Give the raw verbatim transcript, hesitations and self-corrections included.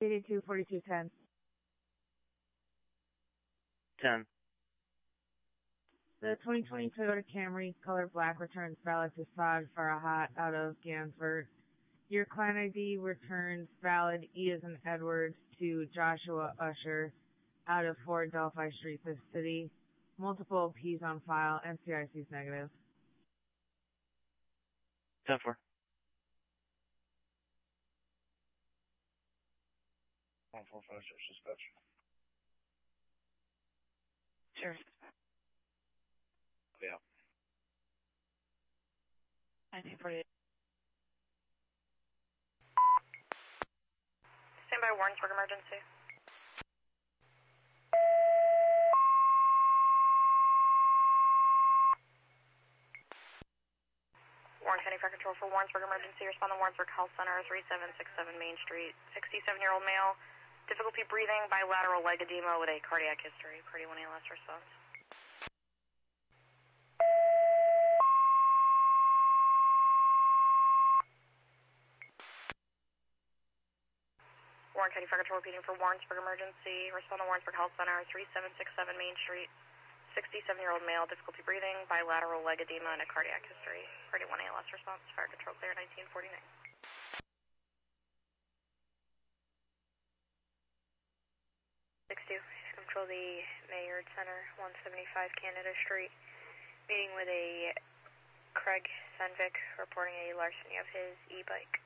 eighty-two forty-two ten. ten. The twenty twenty Toyota Camry, color black, returns valid to Saad Farahat out of Gansford. Your client I D returns valid E as in Edwards to Joshua Usher out of four Delphi Street, this city. Multiple P's on file. N C I C is negative. ten four. one four five six dispatch. Sure. Yeah. nineteen forty-eight. Stand by Warrensburg emergency. Warren County Fire Control for Warrensburg emergency. Respond to Warrensburg Health Center, three seven six seven Main Street. sixty-seven-year-old male, difficulty breathing, bilateral leg edema with a cardiac history. Pretty one A L S response. Warren County Fire Control repeating for Warrensburg emergency. Respond to Warrensburg Health Center, three seven six seven Main Street. sixty-seven-year-old male, difficulty breathing, bilateral leg edema, and a cardiac history. Pretty one A L S response. Fire Control clear, nineteen forty-nine. six two. Control the Maynard Center, one seventy-five Canada Street. Meeting with a Craig Senvik reporting a larceny of his e-bike.